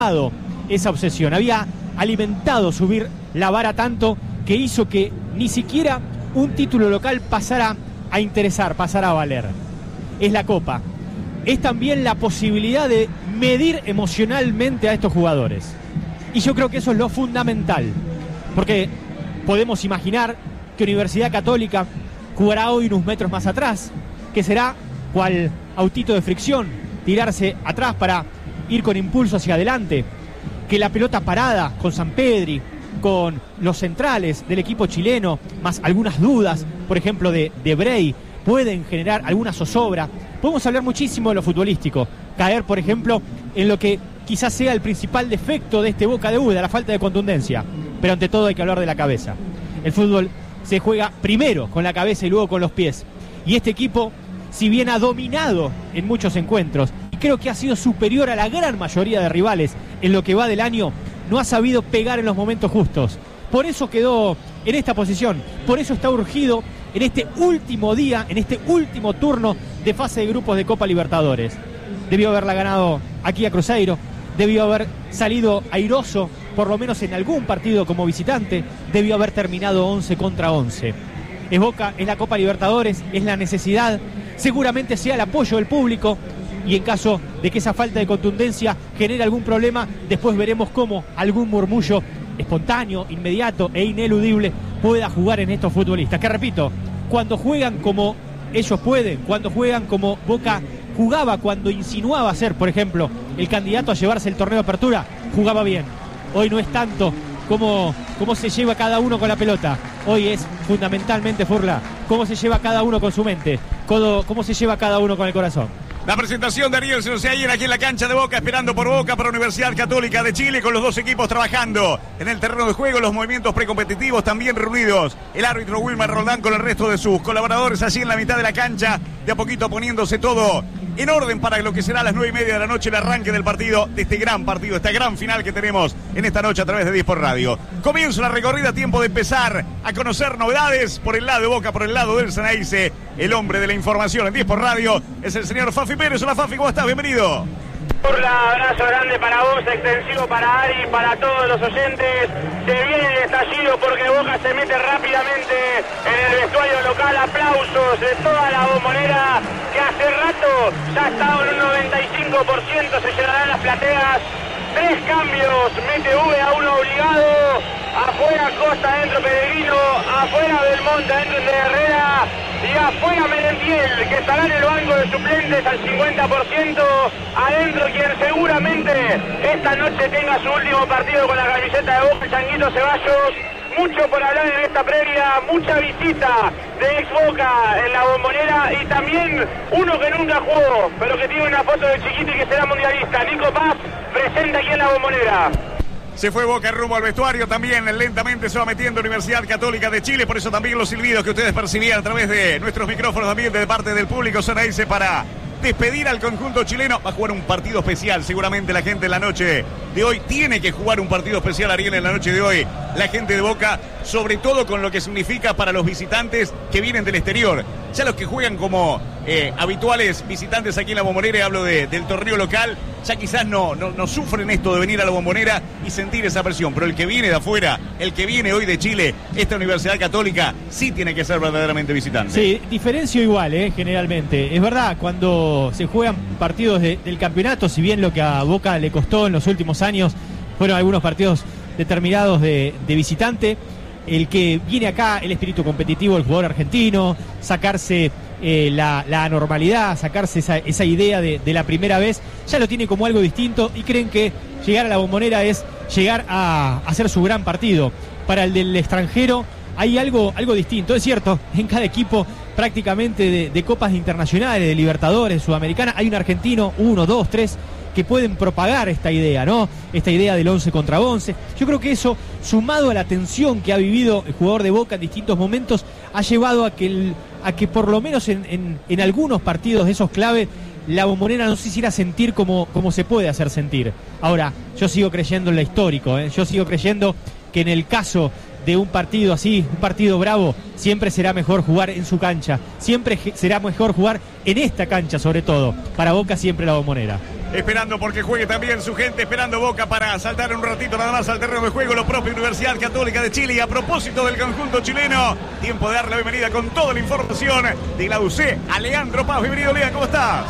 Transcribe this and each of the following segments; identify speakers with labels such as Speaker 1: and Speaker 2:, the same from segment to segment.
Speaker 1: esa obsesión, había alimentado subir la vara tanto que hizo que ni siquiera un título local pasara a interesar, pasara a valer. Es la Copa. Es también la posibilidad de medir emocionalmente a estos jugadores. Y yo creo que eso es lo fundamental. Porque podemos imaginar que Universidad Católica jugará hoy unos metros más atrás, que será cual autito de fricción, tirarse atrás para ir con impulso hacia adelante, que la pelota parada con Sampedri, con los centrales del equipo chileno, más algunas dudas, por ejemplo de Brey, pueden generar alguna zozobra. Podemos hablar muchísimo de lo futbolístico, caer por ejemplo en lo que quizás sea el principal defecto de este Boca de Úbeda, la falta de contundencia, pero ante todo hay que hablar de la cabeza. El fútbol se juega primero con la cabeza y luego con los pies, y este equipo, si bien ha dominado en muchos encuentros, y creo que ha sido superior a la gran mayoría de rivales en lo que va del año, no ha sabido pegar en los momentos justos. Por eso quedó en esta posición, por eso está urgido en este último día, en este último turno de fase de grupos de Copa Libertadores. Debió haberla ganado aquí a Cruzeiro, debió haber salido airoso, por lo menos en algún partido como visitante, debió haber terminado 11 contra 11. Es Boca, es la Copa Libertadores, es la necesidad, seguramente sea el apoyo del público, y en caso de que esa falta de contundencia genere algún problema, después veremos cómo algún murmullo espontáneo, inmediato e ineludible pueda jugar en estos futbolistas, que repito, cuando juegan como ellos pueden, cuando juegan como Boca jugaba cuando insinuaba ser, por ejemplo, el candidato a llevarse el torneo de apertura, jugaba bien. Hoy no es tanto cómo se lleva cada uno con la pelota. Hoy es fundamentalmente, Furla, cómo se lleva cada uno con su mente, cómo se lleva cada uno con el corazón.
Speaker 2: La presentación de Ariel Senoseayer aquí en la cancha de Boca, esperando por Boca, para Universidad Católica de Chile, con los dos equipos trabajando en el terreno de juego, los movimientos precompetitivos también reunidos. El árbitro Wilmar Roldán con el resto de sus colaboradores allí en la mitad de la cancha, de a poquito poniéndose todo en orden para lo que será a las 9:30 de la noche el arranque del partido, de este gran partido, esta gran final que tenemos en esta noche a través de 10 por Radio. Comienza la recorrida, tiempo de empezar a conocer novedades por el lado de Boca, por el lado del Ceneice. El hombre de la información en 10 por Radio es el señor Fafi Pérez. Hola Fafi, ¿cómo estás? Bienvenido.
Speaker 3: Un abrazo grande para vos, extensivo para Ari, para todos los oyentes. Se viene el estallido porque Boca se mete rápidamente en el vestuario local. Aplausos de toda la bombonera que hace rato ya estaba en un 95%, se llenarán las plateas. 3 cambios, mete V a uno obligado. Afuera Costa, adentro Peregrino. Afuera Belmonte, adentro de Herrera. Y afuera Merentiel, que estará en el banco de suplentes al 50%. Adentro quien seguramente esta noche tenga su último partido con la camiseta de Boca, Changuito Ceballos. Mucho por hablar en esta previa, mucha visita de ex Boca en la bombonera y también uno que nunca jugó, pero que tiene una foto de chiquito y que será mundialista. Nico Paz, presente aquí en la bombonera.
Speaker 2: Se fue Boca rumbo al vestuario, también lentamente se va metiendo Universidad Católica de Chile, por eso también los silbidos que ustedes percibían a través de nuestros micrófonos también de parte del público son ahí para despedir al conjunto chileno. Va a jugar un partido especial, seguramente la gente en la noche de hoy tiene que jugar un partido especial, Ariel, en la noche de hoy. La gente de Boca, sobre todo con lo que significa para los visitantes que vienen del exterior. Ya los que juegan como habituales visitantes aquí en la bombonera, y hablo del torneo local, ya quizás no sufren esto de venir a la bombonera y sentir esa presión, pero el que viene de afuera, el que viene hoy de Chile, esta Universidad Católica, sí tiene que ser verdaderamente visitante.
Speaker 1: Sí, diferencio igual, generalmente. Es verdad, cuando se juegan partidos del campeonato, si bien lo que a Boca le costó en los últimos años fueron algunos partidos determinados de visitante, el que viene acá, el espíritu competitivo del jugador argentino, sacarse la anormalidad, sacarse esa idea de la primera vez, ya lo tiene como algo distinto y creen que llegar a la bombonera es llegar a hacer su gran partido. Para el del extranjero hay algo distinto, es cierto, en cada equipo prácticamente de copas internacionales, de Libertadores, Sudamericana, hay un argentino, 1, 2, 3 que pueden propagar esta idea, ¿no? Esta idea del 11 contra 11. Yo creo que eso, sumado a la tensión que ha vivido el jugador de Boca en distintos momentos, ha llevado a que por lo menos en algunos partidos de esos clave, la bombonera no se hiciera sentir como se puede hacer sentir. Ahora, yo sigo creyendo en lo histórico, yo sigo creyendo que en el caso de un partido así, un partido bravo, siempre será mejor jugar en su cancha, siempre será mejor jugar en esta cancha sobre todo. Para Boca siempre la bombonera.
Speaker 2: esperando porque juegue también su gente, esperando Boca para saltar un ratito nada más al terreno de juego, lo propio Universidad Católica de Chile. Y a propósito del conjunto chileno, tiempo de dar la bienvenida con toda la información de la UC a Leandro Paz. Bienvenido, Lea, ¿cómo estás?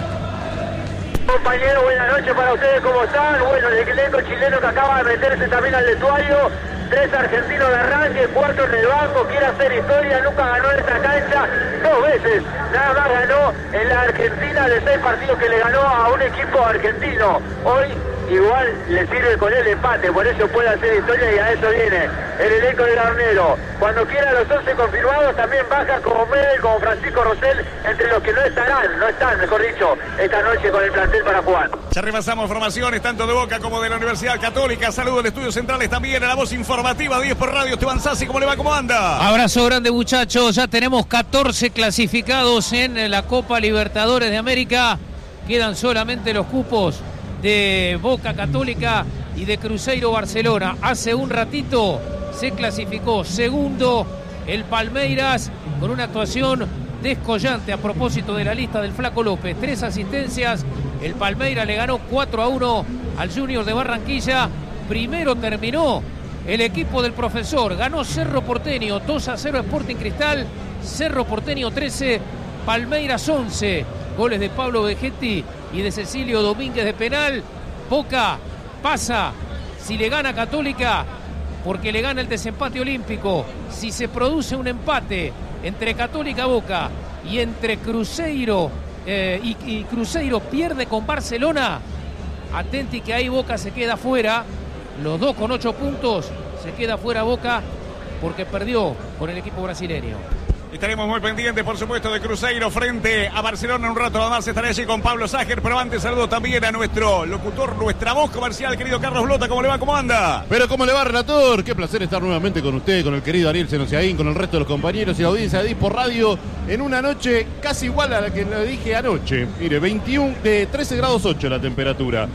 Speaker 3: Compañero, buenas noches para ustedes, ¿cómo están? Bueno, el elenco chileno que acaba de meterse también al vestuario, 3 argentinos de arranque, 4 en el banco, quiere hacer historia, nunca ganó en esta cancha, 2 veces, nada más ganó en la Argentina de 6 partidos que le ganó a un equipo argentino. Hoy igual le sirve con el empate, por eso puede hacer historia y a eso viene el elenco de Garnero. Cuando quiera los 11 confirmados también baja como Medel, como Francisco Rosell, entre los que no están, mejor dicho, esta noche con el plantel para jugar.
Speaker 2: Ya repasamos formaciones tanto de Boca como de la Universidad Católica. Saludos al estudio centrales también a la voz informativa 10 por radio. Esteban Sassi, ¿cómo le va? ¿Cómo anda?
Speaker 4: Abrazo grande, muchachos. Ya tenemos 14 clasificados en la Copa Libertadores de América. Quedan solamente los cupos de Boca Católica y de Cruzeiro Barcelona. Hace un ratito se clasificó segundo el Palmeiras con una actuación descollante a propósito de la lista del Flaco López. 3 asistencias. El Palmeiras le ganó 4-1 al Junior de Barranquilla. Primero terminó el equipo del profesor. Ganó Cerro Porteño 2-0 Sporting Cristal. Cerro Porteño 13, Palmeiras 11. Goles de Pablo Vegetti y de Cecilio Domínguez de penal. Boca pasa si le gana Católica, porque le gana el desempate olímpico. Si se produce un empate entre Católica Boca y entre Cruzeiro y Cruzeiro pierde con Barcelona, atenti que ahí Boca se queda fuera. Los dos con 8 puntos, se queda fuera Boca porque perdió con el equipo brasileño.
Speaker 2: Estaremos muy pendientes, por supuesto, de Cruzeiro frente a Barcelona. En un rato además estaré allí con Pablo Ságer. Pero antes saludo también a nuestro locutor, nuestra voz comercial, querido Carlos Blota. ¿Cómo le va? ¿Cómo anda?
Speaker 5: Pero ¿cómo le va, relator? Qué placer estar nuevamente con usted, con el querido Ariel Senosiaín, con el resto de los compañeros y la audiencia de Dispor Radio en una noche casi igual a la que le dije anoche. Mire, 13 grados 8 la temperatura,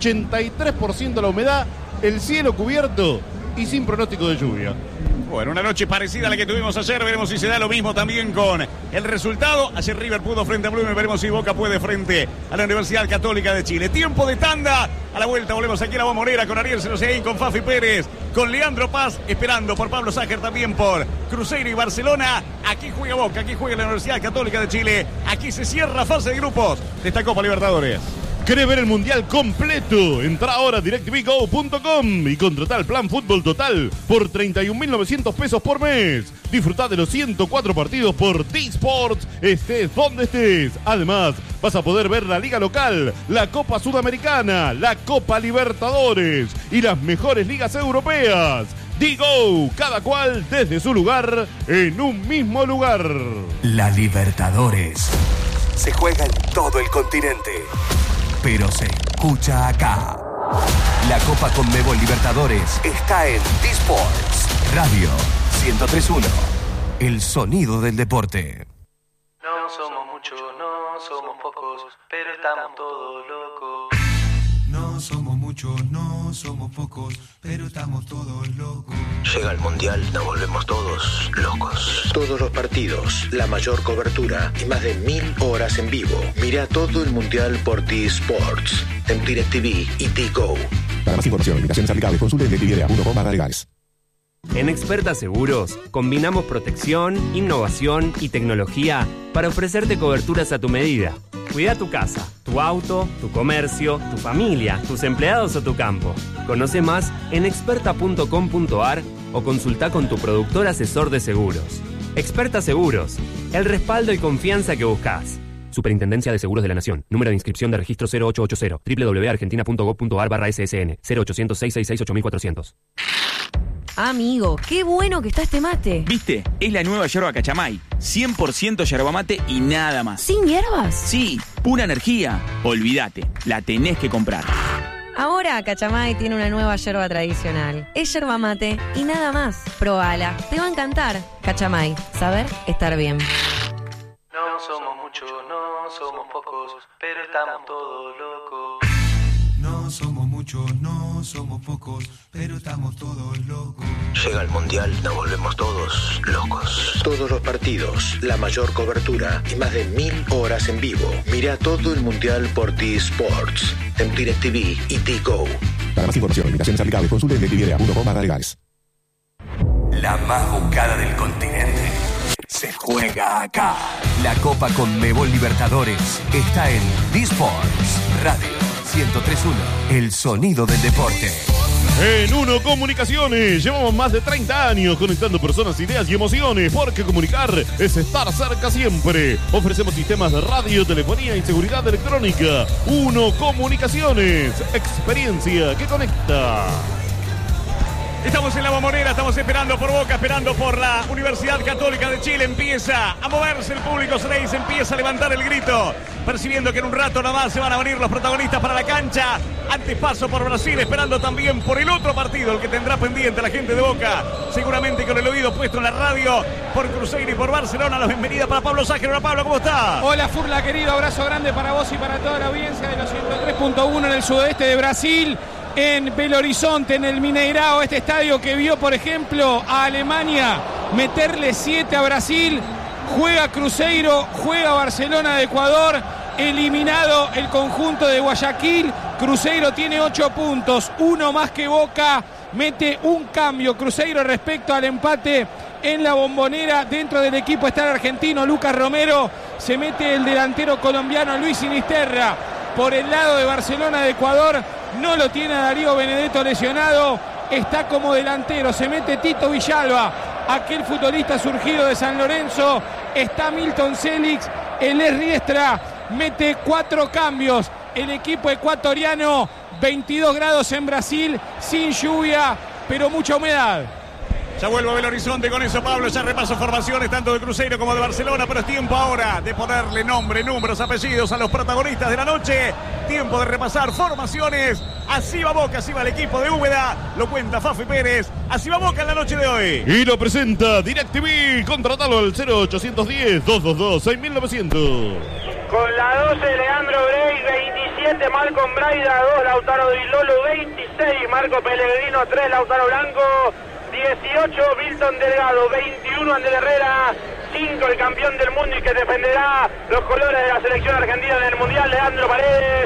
Speaker 5: 83% la humedad, el cielo cubierto y sin pronóstico de lluvia.
Speaker 2: Bueno, una noche parecida a la que tuvimos ayer. Veremos si se da lo mismo también con el resultado. Ayer River pudo frente a Blumen. Veremos si Boca puede frente a la Universidad Católica de Chile. Tiempo de tanda. A la vuelta volvemos aquí a la Bombonera con Ariel Senosiaín, con Fafi Pérez, con Leandro Paz, esperando por Pablo Ságer también por Cruzeiro y Barcelona. Aquí juega Boca, aquí juega la Universidad Católica de Chile. Aquí se cierra fase de grupos de esta Copa Libertadores.
Speaker 5: ¿Querés ver el Mundial completo? Entra ahora a DirecTVGo.com y contratá el plan Fútbol Total por 31.900 pesos por mes. Disfrutá de los 104 partidos por T-Sports, estés donde estés. Además, vas a poder ver la Liga Local, la Copa Sudamericana, la Copa Libertadores y las mejores ligas europeas. Digo, cada cual desde su lugar, en un mismo lugar.
Speaker 6: La Libertadores se juega en todo el continente, pero se escucha acá. La Copa Conmebol Libertadores está en T-Sports Radio 103.1. El sonido del deporte.
Speaker 7: No somos muchos, no somos pocos, pero estamos todos locos.
Speaker 8: No somos muchos, no somos pocos, pero estamos todos locos.
Speaker 9: Llega el Mundial, nos volvemos todos locos. Todos los partidos, la mayor cobertura y más de 1000 horas en vivo. Mira todo el Mundial por T-Sports, en DirecTV y T-Go.
Speaker 10: Para más información, limitaciones aplicables, consulte DirecTV.com/legales.
Speaker 11: En Experta Seguros, combinamos protección, innovación y tecnología para ofrecerte coberturas a tu medida. Cuida tu casa, tu auto, tu comercio, tu familia, tus empleados o tu campo. Conoce más en experta.com.ar o consulta con tu productor asesor de seguros. Experta Seguros, el respaldo y confianza que buscas. Superintendencia de Seguros de la Nación. Número de inscripción de registro 0880. www.argentina.gov.ar/SSN. 0800-666-8400.
Speaker 12: Amigo, qué bueno que está este mate.
Speaker 13: ¿Viste? Es la nueva yerba Cachamay. 100% yerba mate y nada más.
Speaker 12: ¿Sin hierbas?
Speaker 13: Sí, pura energía. Olvídate, la tenés que comprar.
Speaker 12: Ahora Cachamay tiene una nueva yerba tradicional. Es yerba mate y nada más. Probala, te va a encantar. Cachamay, saber estar bien.
Speaker 7: No somos muchos, no somos pocos, pero estamos todos locos.
Speaker 8: No somos muchos, no no somos pocos, pero estamos todos locos.
Speaker 9: Llega el Mundial, nos volvemos todos locos. Todos los partidos, la mayor cobertura y más de 1000 horas en vivo. Mira todo el Mundial por T-Sports, en DirecTV y T-Go.
Speaker 10: Para más información y limitaciones aplicables, consulte DirecTV.com/legales.
Speaker 6: La más buscada del continente se juega acá. La Copa Conmebol Libertadores está en D-Sports Radio 103.1, el sonido del deporte.
Speaker 5: En Uno Comunicaciones llevamos más de 30 años conectando personas, ideas y emociones, porque comunicar es estar cerca siempre. Ofrecemos sistemas de radio, telefonía y seguridad electrónica. Uno Comunicaciones, experiencia que conecta.
Speaker 2: Estamos en la Bombonera, estamos esperando por Boca, esperando por la Universidad Católica de Chile. Empieza a moverse el público, se empieza a levantar el grito, percibiendo que en un rato nada más se van a venir los protagonistas para la cancha. Antes paso por Brasil, esperando también por el otro partido, el que tendrá pendiente la gente de Boca, seguramente con el oído puesto en la radio, por Cruzeiro y por Barcelona. La bienvenida para Pablo Ságer. Hola Pablo, ¿cómo estás?
Speaker 14: Hola Furla, querido, abrazo grande para vos y para toda la audiencia de los 103.1 en el sudeste de Brasil. En Belo Horizonte, en el Mineirao, este estadio que vio, por ejemplo, a Alemania meterle 7 a Brasil. Juega Cruzeiro, juega Barcelona de Ecuador, eliminado el conjunto de Guayaquil. Cruzeiro tiene 8 puntos, uno más que Boca, mete un cambio Cruzeiro respecto al empate en la Bombonera. Dentro del equipo está el argentino Lucas Romero, se mete el delantero colombiano Luis Sinisterra. Por el lado de Barcelona de Ecuador no lo tiene a Darío Benedetto lesionado, está como delantero, se mete Tito Villalba, aquel futbolista surgido de San Lorenzo, está Milton Celix, el Riestra, mete 4 cambios, el equipo ecuatoriano, 22 grados en Brasil, sin lluvia, pero mucha humedad.
Speaker 2: Ya vuelvo a Belo Horizonte, con eso Pablo, ya repaso formaciones tanto de Cruzeiro como de Barcelona, pero es tiempo ahora de ponerle nombre, números, apellidos a los protagonistas de la noche. Tiempo de repasar formaciones. Así va Boca, así va el equipo de Úbeda, lo cuenta Fafi Pérez. Así va Boca en la noche de hoy.
Speaker 5: Y lo presenta DirecTV, contratalo al 0810-222-6900.
Speaker 3: Con la 12 Leandro Grey, 27 Malcolm Braida, 2 Lautaro Di Lolo, 26 Marco Pellegrino, 3 Lautaro Blanco, 18 Milton Delgado, 21 Ander Herrera, 5 el campeón del mundo y que defenderá los colores de la selección argentina en el Mundial, Leandro Paredes,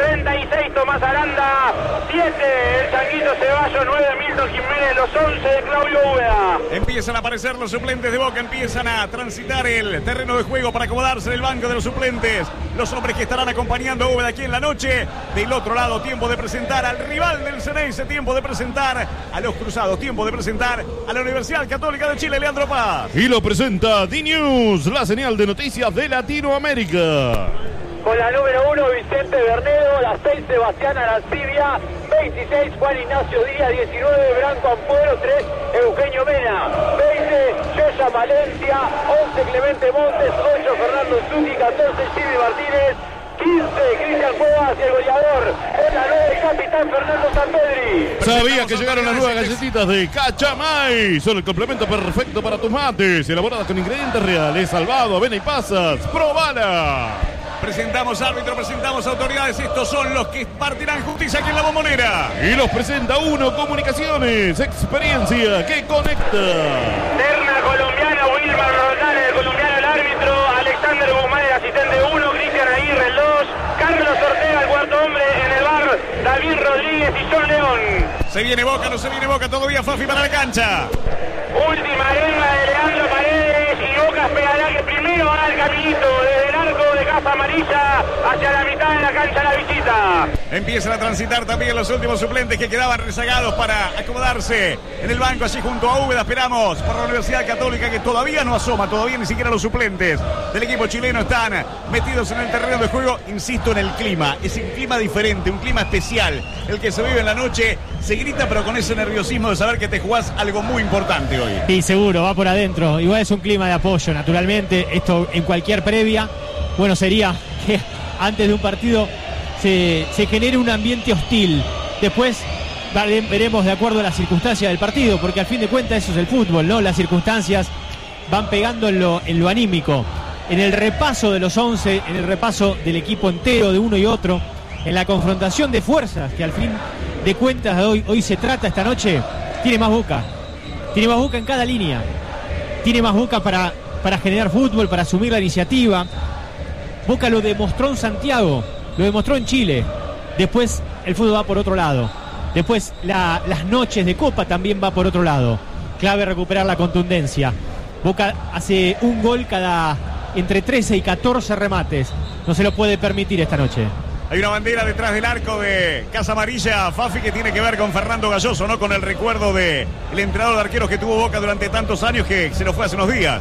Speaker 3: 36 Tomás Aranda, 7 el Changuito Ceballos, 9 Milton Jiménez, los 11 de Claudio Úbeda.
Speaker 2: Empiezan a aparecer los suplentes de Boca, empiezan a transitar el terreno de juego para acomodarse en el banco de los suplentes. Los hombres que estarán acompañando a Úbeda aquí en la noche. Del otro lado, tiempo de presentar al rival del Ceneice, tiempo de presentar a los cruzados, tiempo de presentar a la Universidad Católica de Chile, Leandro Paz.
Speaker 5: Y lo presenta D-News, la señal de noticias de Latinoamérica.
Speaker 3: Con la número 1 Vicente Bernedo, la 6 Sebastián Arancibia, 26 Juan Ignacio Díaz, 19 Branco Ampuero, 3 Eugenio Mena, 20 Yoya Valencia, 11 Clemente Montes, 8 Fernando Zucchi, 14 Jimmy Martínez, 15 Cristian Cuevas y el goleador en la 9 capitán Fernando Sampedri.
Speaker 5: Sabía que llegaron las nuevas galletitas de Cachamay. Son el complemento perfecto para tus mates, elaboradas con ingredientes reales, salvado, avena y pasas. ¡Probala!
Speaker 2: Presentamos árbitro, presentamos autoridades. Estos son los que partirán justicia aquí en la Bombonera.
Speaker 5: Y los presenta Uno Comunicaciones, experiencia que conecta.
Speaker 3: Terna colombiana, Wilmar Rodales, el colombiano el árbitro, Alexander Guzmán el asistente 1, Cristian Aguirre el 2, Carlos Ortega el cuarto hombre en el bar, David Rodríguez y John León.
Speaker 2: Se viene Boca, no se viene Boca, todavía Fafi para la cancha.
Speaker 3: Última arenga de Leandro Paredes y Boca esperará que primero haga el caminito desde el arco de Casa Amarilla hacia la mitad de la cancha la visita.
Speaker 2: Empiezan a transitar también los últimos suplentes que quedaban rezagados para acomodarse en el banco allí junto a Úbeda. Esperamos por la Universidad Católica que todavía no asoma, todavía ni siquiera los suplentes del equipo chileno están metidos en el terreno de juego. Insisto en el clima, es un clima diferente, un clima especial, el que se vive en la noche. Se grita pero con ese nerviosismo de saber que te jugás algo muy importante hoy.
Speaker 1: Sí, seguro, va por adentro. Igual es un clima de apoyo, naturalmente. Esto en cualquier previa, bueno, sería que antes de un partido se genere un ambiente hostil. Después veremos de acuerdo a las circunstancias del partido, porque al fin de cuentas eso es el fútbol, ¿no? Las circunstancias van pegando en lo anímico. En el repaso de los 11, en el repaso del equipo entero de uno y otro, en la confrontación de fuerzas que al fin de cuentas hoy se trata esta noche, tiene más Boca. Tiene más Boca en cada línea. Tiene más Boca para generar fútbol, para asumir la iniciativa. Boca lo demostró en Santiago, lo demostró en Chile. Después el fútbol va por otro lado. Después las noches de Copa también va por otro lado. Clave recuperar la contundencia. Boca hace un gol cada entre 13 y 14 remates. No se lo puede permitir esta noche.
Speaker 2: Hay una bandera detrás del arco de Casa Amarilla, Fafi, que tiene que ver con Fernando Galloso, ¿no? Con el recuerdo del entrenador de arqueros que tuvo Boca durante tantos años, que se nos fue hace unos días.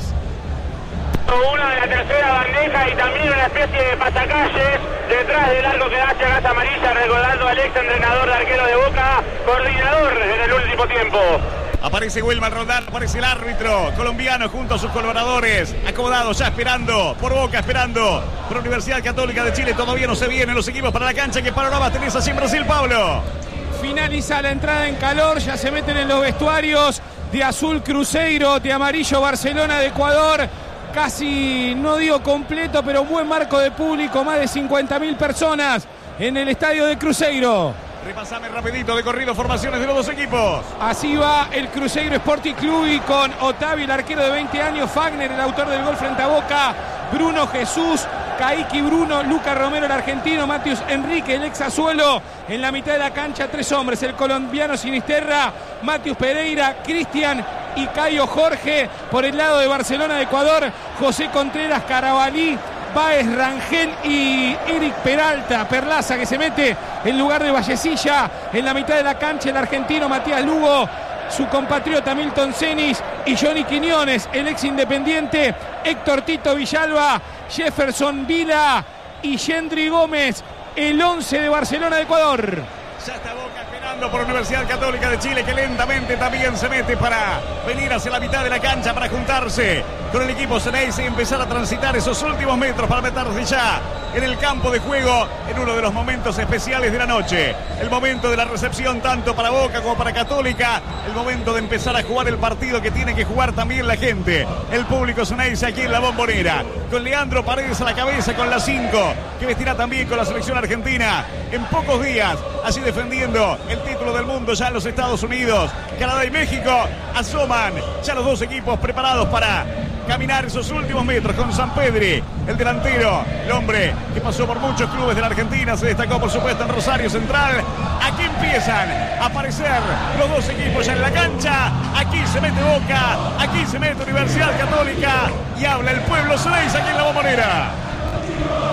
Speaker 3: Una de la tercera bandeja y también una especie de pasacalles detrás del arco que da hacia Casa Amarilla, recordando al ex entrenador de arqueros de Boca, coordinador en el último tiempo.
Speaker 2: Aparece Wilmar Rondán, aparece el árbitro colombiano junto a sus colaboradores, acomodados ya esperando por Boca, esperando por Universidad Católica de Chile. Todavía no se vienen los equipos para la cancha. ¿Qué panorama tenés así en Brasil, Pablo?
Speaker 14: Finaliza la entrada en calor, ya se meten en los vestuarios. De azul Cruzeiro, de amarillo Barcelona de Ecuador. Casi, no digo completo, pero un buen marco de público, más de 50.000 personas en el estadio de Cruzeiro.
Speaker 2: Repasame rapidito de corrido formaciones de los dos equipos.
Speaker 14: Así va el Cruzeiro Sporting Club y con Otavio, el arquero de 20 años, Fagner, el autor del gol frente a Boca, Bruno Jesús, Caiki Bruno, Lucas Romero, el argentino, Matius Enrique, el ex Azuelo. En la mitad de la cancha, 3 hombres, el colombiano Sinisterra, Matius Pereira, Cristian y Caio Jorge. Por el lado de Barcelona de Ecuador, José Contreras, Carabalí, Báez, Rangel y Eric Perlaza, que se mete en lugar de Vallecilla. En la mitad de la cancha, el argentino Matías Lugo, su compatriota Milton Cenis y Johnny Quiñones, el ex Independiente, Héctor Tito Villalba, Jefferson Vila y Yendri Gómez, el 11 de Barcelona de Ecuador.
Speaker 2: Ya está Boca esperando por Universidad Católica de Chile, que lentamente también se mete para venir hacia la mitad de la cancha, para juntarse con el equipo Ceneice y empezar a transitar esos últimos metros para meterse ya en el campo de juego en uno de los momentos especiales de la noche. El momento de la recepción tanto para Boca como para Católica. El momento de empezar a jugar el partido que tiene que jugar también la gente. El público Ceneice aquí en la Bombonera. Con Leandro Paredes a la cabeza con la 5, que vestirá también con la selección argentina en pocos días. Así defendiendo el título del mundo ya en los Estados Unidos. Canadá y México asoman ya los dos equipos preparados para caminar esos últimos metros con Sampedri, el delantero, el hombre que pasó por muchos clubes de la Argentina, se destacó por supuesto en Rosario Central. Aquí empiezan a aparecer los dos equipos ya en la cancha. Aquí se mete Boca, aquí se mete Universidad Católica y habla el pueblo Ceneice aquí en la Bombonera.